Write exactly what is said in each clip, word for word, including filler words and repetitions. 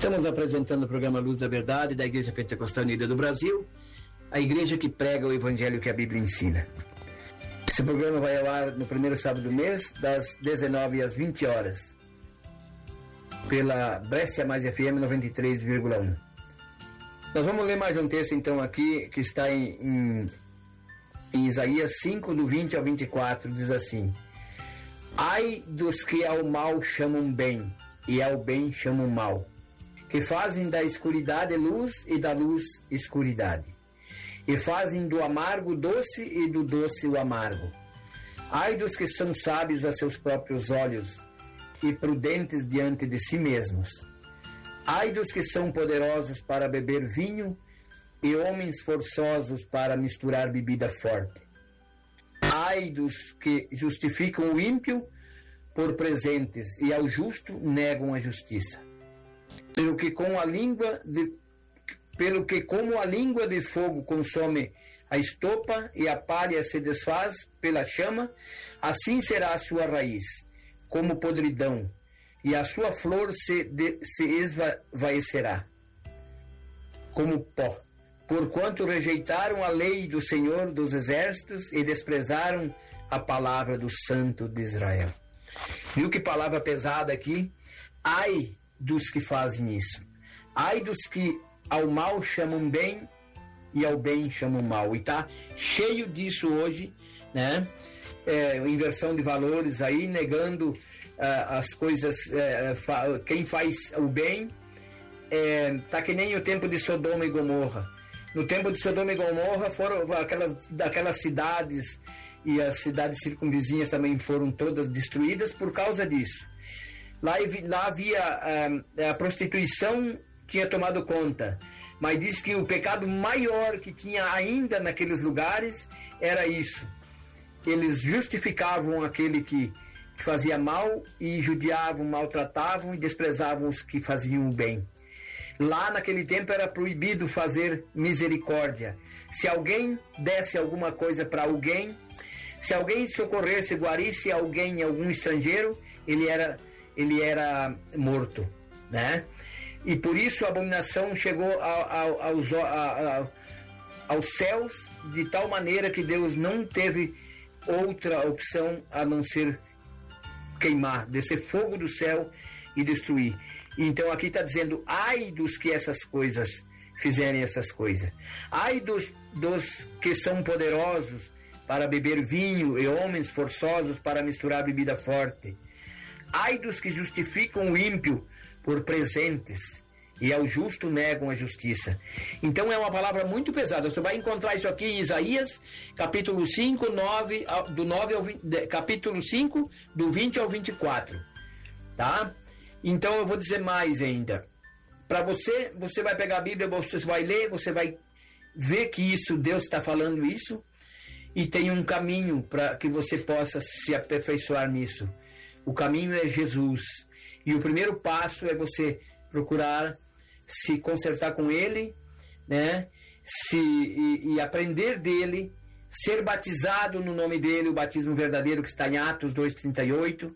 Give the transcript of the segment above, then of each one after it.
Estamos apresentando o programa Luz da Verdade da Igreja Pentecostal Unida do Brasil, a igreja que prega o evangelho que a Bíblia ensina. Esse programa vai ao ar no primeiro sábado do mês, das dezenove às vinte horas, pela Brescia Mais F M noventa e três vírgula um. Nós vamos ler mais um texto então aqui, que está em, em, em Isaías cinco, do vinte ao vinte e quatro, diz assim: Ai dos que ao mal chamam bem, e ao bem chamam mal, que fazem da escuridade luz e da luz escuridade, e fazem do amargo doce e do doce o amargo. Ai dos que são sábios a seus próprios olhos e prudentes diante de si mesmos. Ai dos que são poderosos para beber vinho e homens forçosos para misturar bebida forte. Ai dos que justificam o ímpio por presentes e ao justo negam a justiça. Pelo que com a língua de, pelo que como a língua de fogo consome a estopa e a palha se desfaz pela chama, assim será a sua raiz, como podridão, e a sua flor se, de, se esvaecerá como pó, porquanto rejeitaram a lei do Senhor dos Exércitos e desprezaram a palavra do Santo de Israel. Viu que palavra pesada aqui? Ai dos que fazem isso. Ai dos que ao mal chamam bem e ao bem chamam mal. E tá cheio disso hoje, né? É, inversão de valores aí, negando uh, as coisas. Uh, fa- quem faz o bem é, tá que nem o tempo de Sodoma e Gomorra. No tempo de Sodoma e Gomorra foram aquelas, aquelas cidades, e as cidades circunvizinhas também foram todas destruídas por causa disso. Lá, lá havia a, a prostituição tinha tomado conta, mas diz que o pecado maior que tinha ainda naqueles lugares era isso. Eles justificavam aquele que, que fazia mal e judiavam, maltratavam e desprezavam os que faziam o bem. Lá naquele tempo era proibido fazer misericórdia. Se alguém desse alguma coisa para alguém, se alguém socorresse, guarisse alguém, algum estrangeiro, ele era ele era morto, né? E por isso a abominação chegou ao, ao, aos, ao, aos céus, de tal maneira que Deus não teve outra opção a não ser queimar, descer fogo do céu e destruir. Então aqui está dizendo: ai dos que essas coisas fizerem essas coisas. Ai dos, dos que são poderosos para beber vinho e homens forçosos para misturar bebida forte. Ai dos que justificam o ímpio por presentes e ao justo negam a justiça. Então é uma palavra muito pesada. Você vai encontrar isso aqui em Isaías, capítulo cinco, nove, do nove ao vinte, capítulo cinco, do vinte ao vinte e quatro. Tá? Então eu vou dizer mais ainda. Para você, você vai pegar a Bíblia, você vai ler, você vai ver que isso, Deus está falando isso, e tem um caminho para que você possa se aperfeiçoar nisso. O caminho é Jesus. E o primeiro passo é você procurar se consertar com Ele, né? Se, e, e aprender dele, ser batizado no nome dele, o batismo verdadeiro que está em Atos dois, trinta e oito,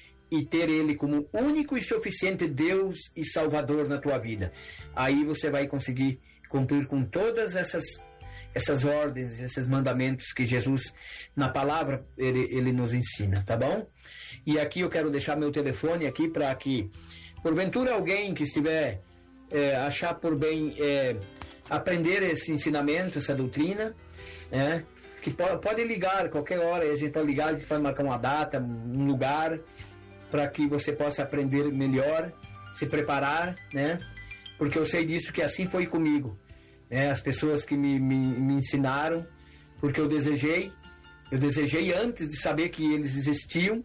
e ter Ele como único e suficiente Deus e Salvador na tua vida. Aí você vai conseguir cumprir com todas essas essas ordens, esses mandamentos que Jesus, na palavra, ele, ele nos ensina, tá bom? E aqui eu quero deixar meu telefone aqui para que, porventura, alguém que estiver, é, achar por bem é, aprender esse ensinamento, essa doutrina, né, que pode, pode ligar qualquer hora, a gente pode ligar, a gente pode marcar uma data, um lugar, para que você possa aprender melhor, se preparar, né? Porque eu sei disso, que assim foi comigo. É, as pessoas que me, me, me ensinaram, porque eu desejei, eu desejei antes de saber que eles existiam,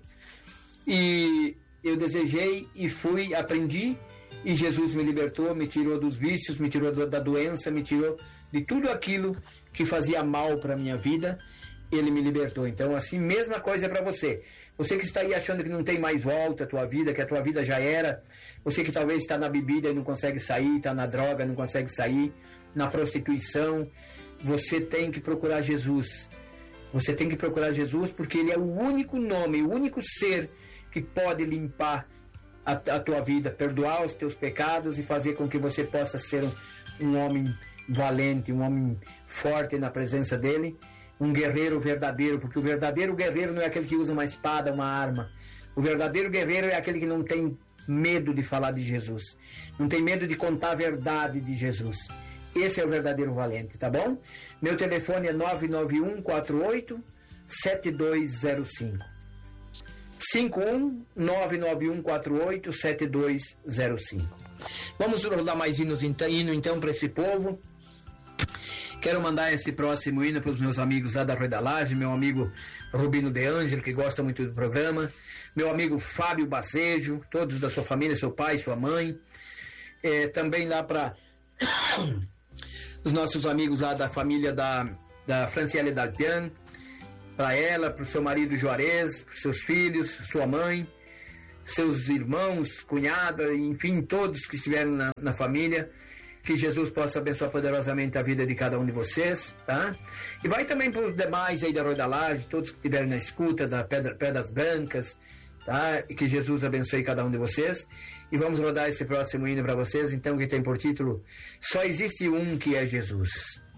e eu desejei e fui, aprendi, e Jesus me libertou, me tirou dos vícios, me tirou da doença, me tirou de tudo aquilo que fazia mal para a minha vida. Ele me libertou. Então, assim, mesma coisa é para você. Você que está aí achando que não tem mais volta a tua vida, que a tua vida já era. Você que talvez está na bebida e não consegue sair, está na droga, não consegue sair, na prostituição. Você tem que procurar Jesus. Você tem que procurar Jesus porque Ele é o único nome, o único ser que pode limpar a, a tua vida, perdoar os teus pecados e fazer com que você possa ser um, um homem valente, um homem forte na presença dele, um guerreiro verdadeiro, porque o verdadeiro guerreiro não é aquele que usa uma espada, uma arma. O verdadeiro guerreiro é aquele que não tem medo de falar de Jesus, não tem medo de contar a verdade de Jesus. Esse é o verdadeiro valente, tá bom? Meu telefone é nove nove um quatro oito sete dois zero cinco. cinco um nove nove um quatro oito sete dois zero cinco. Vamos rodar mais hinos, hino então para esse povo. Quero mandar esse próximo hino para os meus amigos lá da Rua da Laje, meu amigo Rubino De Angelo, que gosta muito do programa, meu amigo Fábio Bacejo, todos da sua família, seu pai, sua mãe, é, também lá para os nossos amigos lá da família da, da Franciele Dalpian, para ela, para o seu marido Juarez, para seus filhos, sua mãe, seus irmãos, cunhada, enfim, todos que estiveram na, na família. Que Jesus possa abençoar poderosamente a vida de cada um de vocês, tá? E vai também para os demais aí da Rua da Laje, todos que estiverem na escuta da Pedra, Pedras Brancas, tá? E que Jesus abençoe cada um de vocês. E vamos rodar esse próximo hino para vocês, então, que tem por título Só Existe Um, que é Jesus.